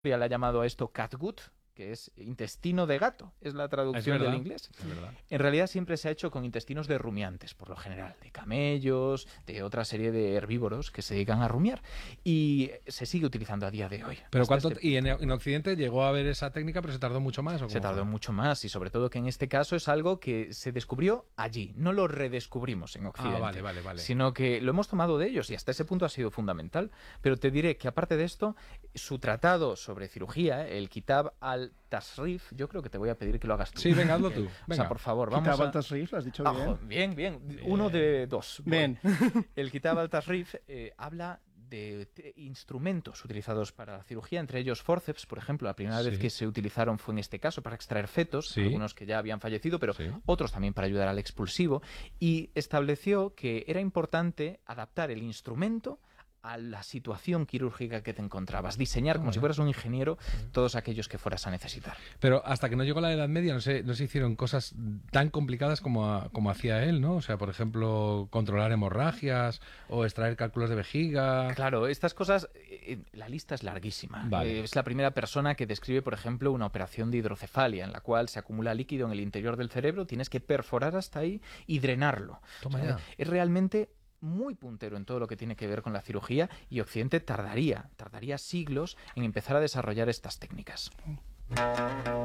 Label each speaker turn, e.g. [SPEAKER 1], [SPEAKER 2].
[SPEAKER 1] le ha llamado a esto catgut, que es intestino de gato, es la traducción del inglés.
[SPEAKER 2] Es verdad.
[SPEAKER 1] En realidad siempre se ha hecho con intestinos de rumiantes, por lo general, de camellos, de otra serie de herbívoros que se dedican a rumiar. Y se sigue utilizando a día de hoy.
[SPEAKER 2] Pero ¿y en Occidente llegó a haber esa técnica, pero se tardó mucho más? ¿O
[SPEAKER 1] se tardó mucho más, y sobre todo que en este caso es algo que se descubrió allí, no lo redescubrimos en Occidente,
[SPEAKER 2] vale.
[SPEAKER 1] sino que lo hemos tomado de ellos y hasta ese punto ha sido fundamental. Pero te diré que aparte de esto, su tratado sobre cirugía, el Kitab al-Tasrif, yo creo que te voy a pedir que lo hagas tú.
[SPEAKER 2] Sí, venga, hazlo tú.
[SPEAKER 1] O sea, por favor, vamos
[SPEAKER 3] Kitab al-Tasrif, lo has dicho bien.
[SPEAKER 1] Bien. Uno de dos.
[SPEAKER 3] Bien.
[SPEAKER 1] El Kitab al-Tasrif habla de instrumentos utilizados para la cirugía, entre ellos forceps, por ejemplo. La primera vez que se utilizaron fue en este caso para extraer fetos, algunos que ya habían fallecido, pero otros también para ayudar al expulsivo, y estableció que era importante adaptar el instrumento a la situación quirúrgica que te encontrabas, diseñar como si fueras un ingeniero todos aquellos que fueras a necesitar.
[SPEAKER 2] Pero hasta que no llegó la Edad Media no se hicieron cosas tan complicadas como hacía él, ¿no? O sea, por ejemplo, controlar hemorragias o extraer cálculos de vejiga.
[SPEAKER 1] Claro, estas cosas, la lista es larguísima.
[SPEAKER 2] Vale.
[SPEAKER 1] Es la primera persona que describe, por ejemplo, una operación de hidrocefalia en la cual se acumula líquido en el interior del cerebro, tienes que perforar hasta ahí y drenarlo.
[SPEAKER 2] Toma ya.
[SPEAKER 1] Es realmente muy puntero en todo lo que tiene que ver con la cirugía, y Occidente tardaría siglos en empezar a desarrollar estas técnicas.